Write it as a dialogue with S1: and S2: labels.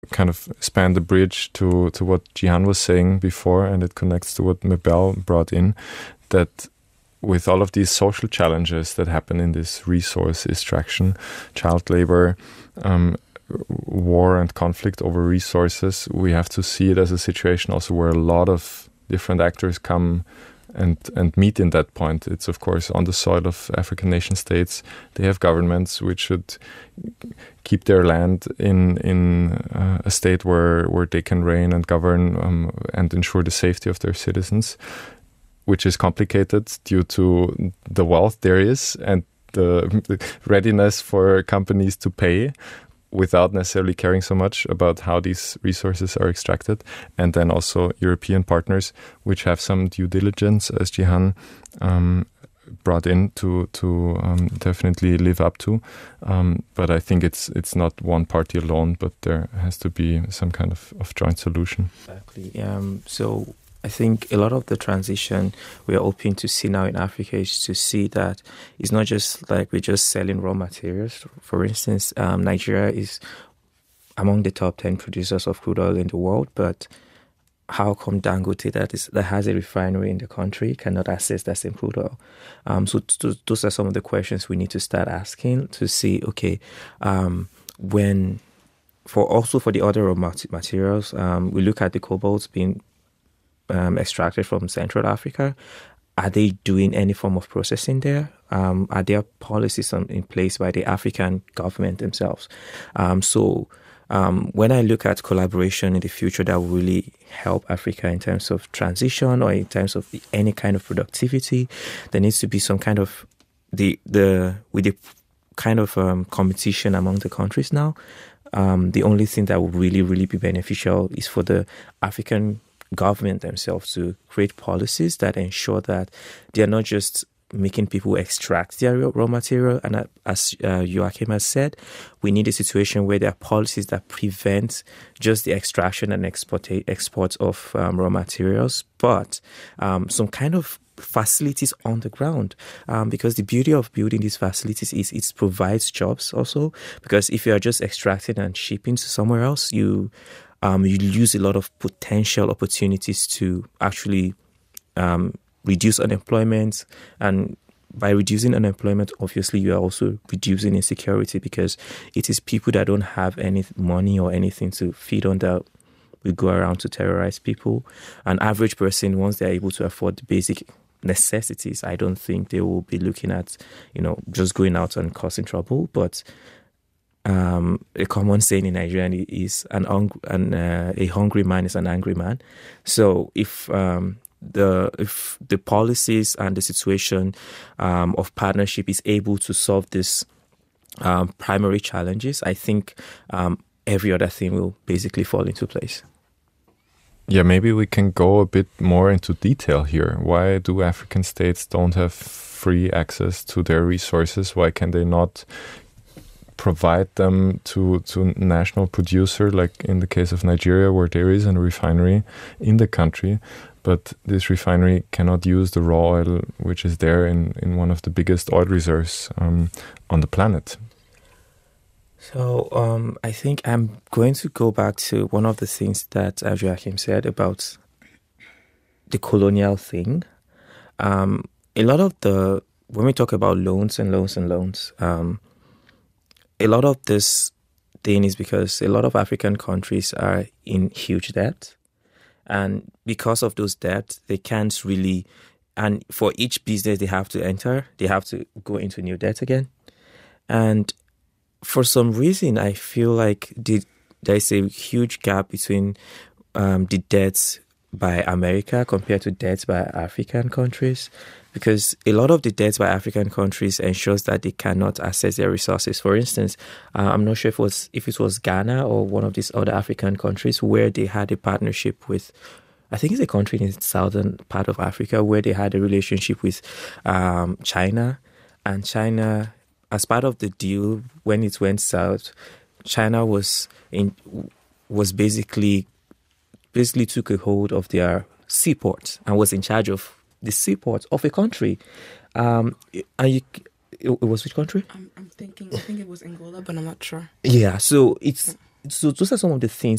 S1: kind of span the bridge to what Jihan was saying before, and it connects to what Mabel brought in, that with all of these social challenges that happen in this resource extraction, child labor, war and conflict over resources, we have to see it as a situation also where a lot of different actors come and meet in that point. It's of course on the soil of African nation states. They have governments which should keep their land in a state where they can reign and govern and ensure the safety of their citizens, which is complicated due to the wealth there is and the readiness for companies to pay without necessarily caring so much about how these resources are extracted. And then also European partners, which have some due diligence, as Jihan brought in to definitely live up to. But I think it's not one party alone, but there has to be some kind of joint solution.
S2: Exactly. So I think a lot of the transition we are hoping to see now in Africa is to see that it's not just like we're just selling raw materials. For instance, Nigeria is among the top 10 producers of crude oil in the world, but how come Dangote that has a refinery in the country cannot access that same crude oil? So those are some of the questions we need to start asking to see, okay, for the other raw materials, we look at the cobalt being extracted from Central Africa. Are they doing any form of processing there? Are there policies in place by the African government themselves? When I look at collaboration in the future that will really help Africa in terms of transition or in terms of any kind of productivity, there needs to be some kind of competition among the countries now. The only thing that will really, really be beneficial is for the African government themselves to create policies that ensure that they are not just making people extract their raw material. And as Joachim has said, we need a situation where there are policies that prevent just the extraction and export of raw materials, but some kind of facilities on the ground. Because the beauty of building these facilities is it provides jobs also. Because if you are just extracting and shipping to somewhere else, you lose a lot of potential opportunities to actually reduce unemployment. And by reducing unemployment, obviously, you are also reducing insecurity, because it is people that don't have any money or anything to feed on that will go around to terrorize people. An average person, once they're able to afford the basic necessities, I don't think they will be looking at, just going out and causing trouble. But a common saying in Nigeria is a hungry man is an angry man. So if the policies and the situation of partnership is able to solve this primary challenges, I think every other thing will basically fall into place.
S1: Yeah, maybe we can go a bit more into detail here. Why do African states don't have free access to their resources? Why can they not provide them to national producer, like in the case of Nigeria, where there is a refinery in the country, but this refinery cannot use the raw oil which is there in one of the biggest oil reserves on the planet?
S2: So I think I'm going to go back to one of the things that Joachim said about the colonial thing. A lot of when we talk about loans, a lot of this thing is because a lot of African countries are in huge debt. And because of those debts, they can't really, and for each business they have to enter, they have to go into new debt again. And for some reason, I feel like there's a huge gap between the debts by America compared to debts by African countries, because a lot of the debts by African countries ensures that they cannot access their resources. For instance, I'm not sure if it was Ghana or one of these other African countries where they had a partnership with, I think it's a country in the southern part of Africa, where they had a relationship with China. And China, as part of the deal, when it went south, China was basically took a hold of their seaports and was in charge of the seaports of a country. It was which country?
S3: I think it was Angola, but I'm not sure.
S2: Yeah, so those are some of the things